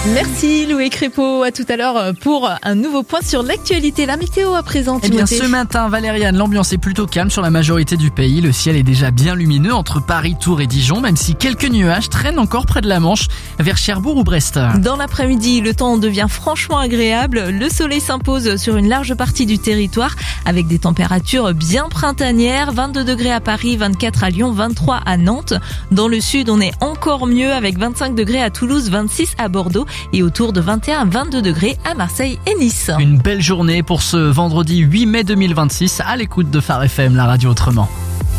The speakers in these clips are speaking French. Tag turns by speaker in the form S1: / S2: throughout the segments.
S1: Merci Louis Crépeau, à tout à l'heure pour un nouveau point sur l'actualité. La météo à présent,
S2: Eh bien,
S1: Timothée.
S2: ce matin, Valériane, l'ambiance est plutôt calme sur la majorité du pays. Le ciel est déjà bien lumineux entre Paris, Tours et Dijon, même si quelques nuages traînent encore près de la Manche, vers Cherbourg ou Brest.
S1: Dans l'après-midi, le temps devient franchement agréable. Le soleil s'impose sur une large partie du territoire avec des températures bien printanières. 22 degrés à Paris, 24 à Lyon, 23 à Nantes. Dans le sud, on est encore mieux avec 25 degrés à Toulouse, 26 à Bordeaux et autour de 21 à 22 degrés à Marseille et Nice.
S2: Une belle journée pour ce vendredi 8 mai 2026 à l'écoute de Phare FM, la radio autrement.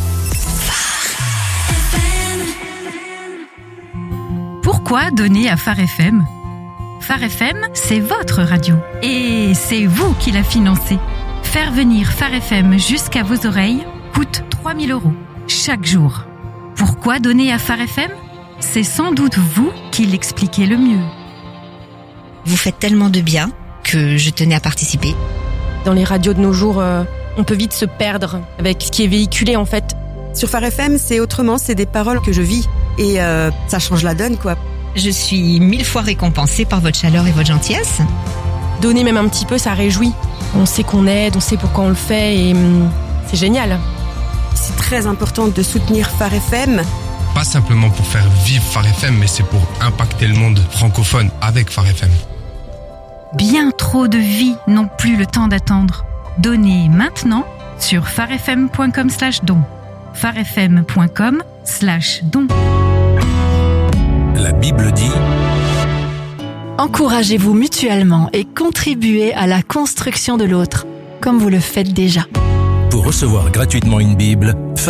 S3: Pourquoi donner à Phare FM ? Phare FM, c'est votre radio. Et c'est vous qui la financez. Faire venir Phare FM jusqu'à vos oreilles coûte 3 000 € chaque jour. Pourquoi donner à Phare FM ? C'est sans doute vous qui l'expliquez le mieux.
S4: Vous faites tellement de bien que je tenais à participer.
S5: Dans les radios de nos jours, on peut vite se perdre avec ce qui est véhiculé en fait.
S6: Sur Phare FM, c'est autrement, c'est des paroles que je vis et ça change la donne quoi.
S4: Je suis 1000 fois récompensée par votre chaleur et votre gentillesse.
S5: Donner même un petit peu, ça réjouit. On sait qu'on aide, on sait pourquoi on le fait et c'est génial.
S6: C'est très important de soutenir Phare FM.
S7: Pas simplement pour faire vivre Phare FM, mais c'est pour impacter le monde francophone avec Phare FM.
S3: Bien trop de vies n'ont plus le temps d'attendre. Donnez maintenant sur pharefm.com/don. pharefm.com/don.
S8: La Bible dit:
S9: encouragez-vous mutuellement et contribuez à la construction de l'autre, comme vous le faites déjà.
S8: pour recevoir gratuitement une Bible,